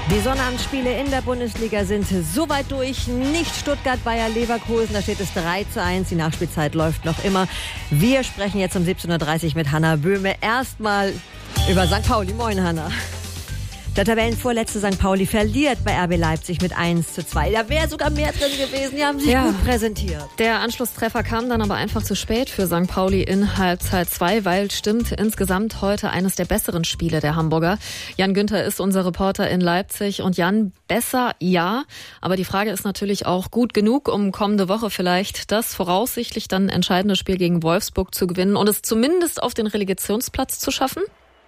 Die Sonnabendspiele in der Bundesliga sind soweit durch. Nicht Stuttgart, Bayer Leverkusen, da steht es 3:1. Die Nachspielzeit läuft noch immer. Wir sprechen jetzt um 17:30 Uhr mit Hanna Böhme. Erstmal über St. Pauli. Moin, Hanna. Der Tabellenvorletzte St. Pauli verliert bei RB Leipzig mit 1:2. Da wäre sogar mehr drin gewesen. Die haben sich gut präsentiert. Der Anschlusstreffer kam dann aber einfach zu spät für St. Pauli in Halbzeit 2, weil stimmt insgesamt heute eines der besseren Spiele der Hamburger. Jan Günther ist unser Reporter in Leipzig. Und Jan, besser ja, aber die Frage ist natürlich auch gut genug, um kommende Woche vielleicht das voraussichtlich dann entscheidende Spiel gegen Wolfsburg zu gewinnen und es zumindest auf den Relegationsplatz zu schaffen?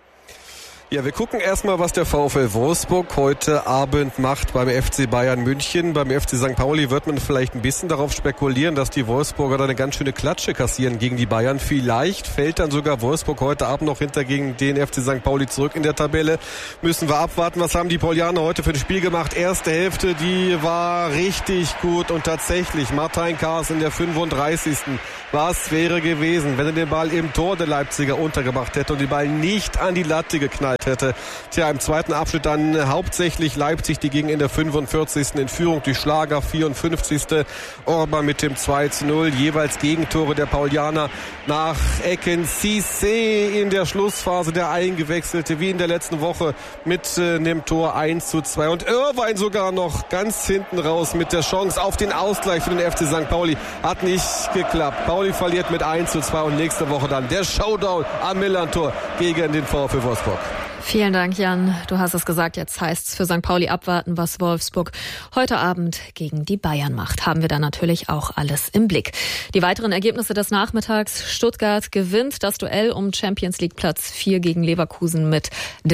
Ja, wir gucken erstmal, was der VfL Wolfsburg heute Abend macht beim FC Bayern München. Beim FC St. Pauli wird man vielleicht ein bisschen darauf spekulieren, dass die Wolfsburger da eine ganz schöne Klatsche kassieren gegen die Bayern. Vielleicht fällt dann sogar Wolfsburg heute Abend noch hinter gegen den FC St. Pauli zurück in der Tabelle. Müssen wir abwarten. Was haben die Paulianer heute für ein Spiel gemacht? Erste Hälfte, die war richtig gut und tatsächlich Martin Kaas in der 35. Was wäre gewesen, wenn er den Ball im Tor der Leipziger untergebracht hätte und den Ball nicht an die Latte geknallt hätte. Tja, im zweiten Abschnitt dann hauptsächlich Leipzig, die ging in der 45. in Führung durch Schlager, 54. Orban mit dem 2:0, jeweils Gegentore der Paulianer nach Ecken. Cissé in der Schlussphase, der Eingewechselte, wie in der letzten Woche mit dem Tor 1:2 und Irvine sogar noch ganz hinten raus mit der Chance auf den Ausgleich für den FC St. Pauli. Hat nicht geklappt. Pauli verliert mit 1:2 und nächste Woche dann der Showdown am Millantor gegen den VfL Wolfsburg. Vielen Dank, Jan. Du hast es gesagt, jetzt heißt es für St. Pauli abwarten, was Wolfsburg heute Abend gegen die Bayern macht. Haben wir da natürlich auch alles im Blick. Die weiteren Ergebnisse des Nachmittags. Stuttgart gewinnt das Duell um Champions League Platz 4 gegen Leverkusen mit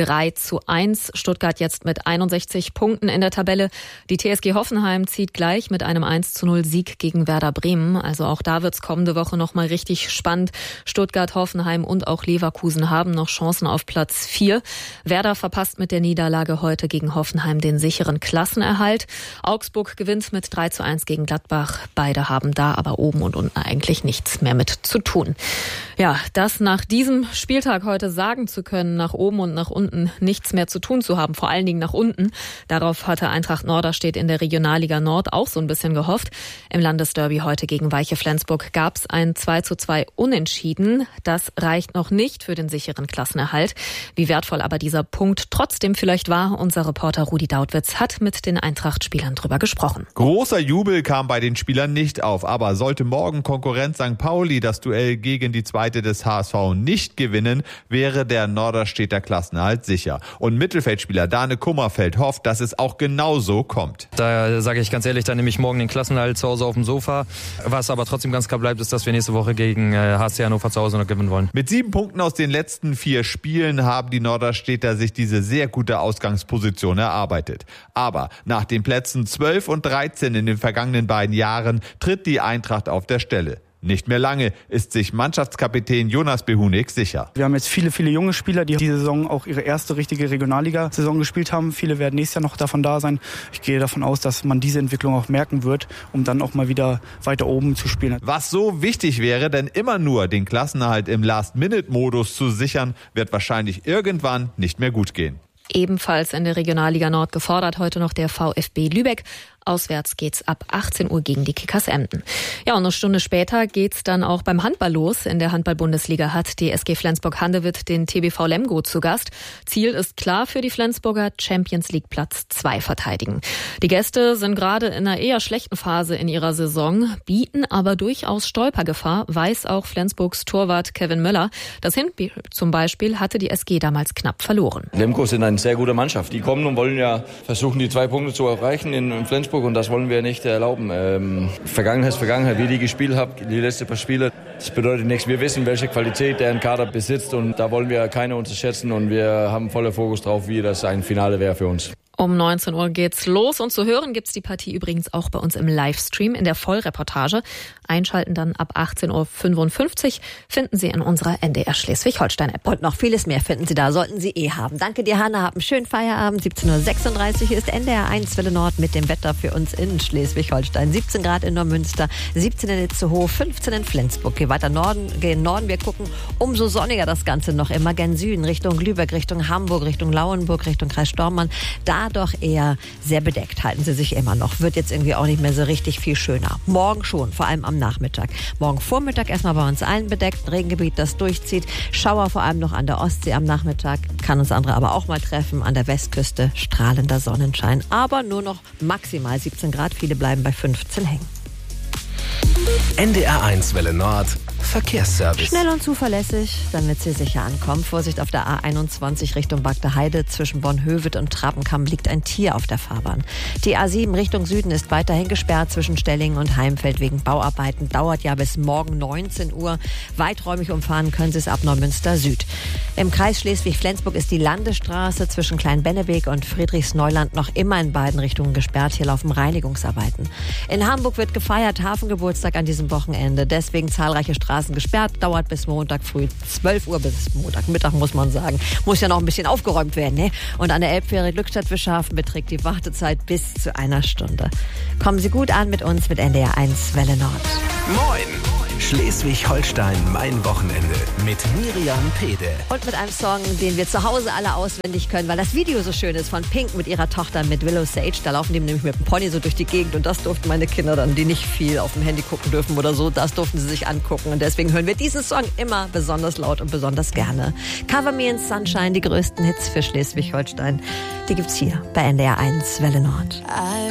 3:1. Stuttgart jetzt mit 61 Punkten in der Tabelle. Die TSG Hoffenheim zieht gleich mit einem 1:0 Sieg gegen Werder Bremen. Also auch da wird's kommende Woche nochmal richtig spannend. Stuttgart, Hoffenheim und auch Leverkusen haben noch Chancen auf Platz 4. Werder verpasst mit der Niederlage heute gegen Hoffenheim den sicheren Klassenerhalt. Augsburg gewinnt mit 3:1 gegen Gladbach. Beide haben da aber oben und unten eigentlich nichts mehr mit zu tun. Ja, das nach diesem Spieltag heute sagen zu können, nach oben und nach unten nichts mehr zu tun zu haben, vor allen Dingen nach unten. Darauf hatte Eintracht Norderstedt in der Regionalliga Nord auch so ein bisschen gehofft. Im Landesderby heute gegen Weiche Flensburg gab es ein 2:2 Unentschieden. Das reicht noch nicht für den sicheren Klassenerhalt. Wie wertvoll aber dieser Punkt trotzdem vielleicht war, unser Reporter Rudi Dautwitz hat mit den Eintracht-Spielern drüber gesprochen. Großer Jubel kam bei den Spielern nicht auf, aber sollte morgen Konkurrent St. Pauli das Duell gegen die Zweite des HSV nicht gewinnen, wäre der Norderstedter Klassenerhalt sicher. Und Mittelfeldspieler Dane Kummerfeld hofft, dass es auch genauso kommt. Da sage ich ganz ehrlich, dann nehme ich morgen den Klassenerhalt zu Hause auf dem Sofa. Was aber trotzdem ganz klar bleibt, ist, dass wir nächste Woche gegen HSC Hannover zu Hause noch gewinnen wollen. Mit 7 Punkten aus den letzten 4 Spielen haben die Norderstedter sich diese sehr gute Ausgangsposition erarbeitet. Aber nach den Plätzen 12 und 13 in den vergangenen beiden Jahren tritt die Eintracht auf der Stelle. Nicht mehr lange ist sich Mannschaftskapitän Jonas Behunik sicher. Wir haben jetzt viele junge Spieler, die diese Saison auch ihre erste richtige Regionalliga-Saison gespielt haben. Viele werden nächstes Jahr noch davon da sein. Ich gehe davon aus, dass man diese Entwicklung auch merken wird, um dann auch mal wieder weiter oben zu spielen. Was so wichtig wäre, denn immer nur den Klassenerhalt im Last-Minute-Modus zu sichern, wird wahrscheinlich irgendwann nicht mehr gut gehen. Ebenfalls in der Regionalliga Nord gefordert heute noch der VfB Lübeck. Auswärts geht's ab 18 Uhr gegen die Kickers Emden. Ja, und eine Stunde später geht's dann auch beim Handball los. In der Handball-Bundesliga hat die SG Flensburg-Handewitt den TBV Lemgo zu Gast. Ziel ist klar für die Flensburger: Champions League Platz 2 verteidigen. Die Gäste sind gerade in einer eher schlechten Phase in ihrer Saison, bieten aber durchaus Stolpergefahr, weiß auch Flensburgs Torwart Kevin Möller. Das Hinspiel zum Beispiel hatte die SG damals knapp verloren. Lemgo sind eine sehr gute Mannschaft. Die kommen und wollen ja versuchen, die 2 Punkte zu erreichen in Flensburg. Und das wollen wir nicht erlauben. Vergangenheit ist Vergangenheit, wie die gespielt haben, die letzten paar Spiele. Das bedeutet nichts. Wir wissen, welche Qualität der Kader besitzt und da wollen wir keine unterschätzen und wir haben voller Fokus drauf, wie das ein Finale wäre für uns. Um 19 Uhr geht's los und zu hören gibt's die Partie übrigens auch bei uns im Livestream in der Vollreportage. Einschalten dann ab 18:55 Uhr finden Sie in unserer NDR Schleswig-Holstein-App. Und noch vieles mehr finden Sie da, sollten Sie haben. Danke dir, Hanna. Hab einen schönen Feierabend. 17:36 Uhr. Hier ist NDR 1 Welle Nord mit dem Wetter für uns in Schleswig-Holstein. 17 Grad in Neumünster, 17 in Itzehoe, 15 in Flensburg. Gehen weiter gen Norden. Wir gucken, umso sonniger das Ganze noch immer. Gen Süden, Richtung Lübeck, Richtung Hamburg, Richtung Lauenburg, Richtung Kreis Stormann. Da war doch eher sehr bedeckt, halten sie sich immer noch. Wird jetzt irgendwie auch nicht mehr so richtig viel schöner. Morgen schon, vor allem am Nachmittag. Morgen Vormittag erstmal bei uns allen bedeckt, ein Regengebiet, das durchzieht. Schauer vor allem noch an der Ostsee am Nachmittag, kann uns andere aber auch mal treffen. An der Westküste strahlender Sonnenschein, aber nur noch maximal 17 Grad. Viele bleiben bei 15 hängen. NDR 1 Welle Nord Verkehrsservice. Schnell und zuverlässig, damit Sie sicher ankommen. Vorsicht auf der A21 Richtung Bagde-Heide. Zwischen Bornhöved und Trapenkamm liegt ein Tier auf der Fahrbahn. Die A7 Richtung Süden ist weiterhin gesperrt zwischen Stellingen und Heimfeld wegen Bauarbeiten. Dauert ja bis morgen 19 Uhr. Weiträumig umfahren können Sie es ab Neumünster Süd. Im Kreis Schleswig-Flensburg ist die Landesstraße zwischen Kleinbennebeek und Friedrichsneuland noch immer in beiden Richtungen gesperrt. Hier laufen Reinigungsarbeiten. In Hamburg wird gefeiert, Hafengeburtstag an diesem Wochenende. Deswegen zahlreiche Straßen gesperrt, dauert bis Montag früh 12 Uhr bis Montagmittag, muss man sagen. Muss ja noch ein bisschen aufgeräumt werden, ne? Und an der Elbfähre Glückstadt-Fischhafen beträgt die Wartezeit bis zu 1 Stunde. Kommen Sie gut an mit uns mit NDR 1 Welle Nord. Moin! Schleswig-Holstein, mein Wochenende mit Miriam Pede. Und mit einem Song, den wir zu Hause alle auswendig können, weil das Video so schön ist von Pink mit ihrer Tochter, mit Willow Sage. Da laufen die nämlich mit dem Pony so durch die Gegend und das durften meine Kinder dann, die nicht viel auf dem Handy gucken dürfen oder so, das durften sie sich angucken. Und deswegen hören wir diesen Song immer besonders laut und besonders gerne. Cover Me in Sunshine, die größten Hits für Schleswig-Holstein, die gibt's hier bei NDR 1 Welle Nord.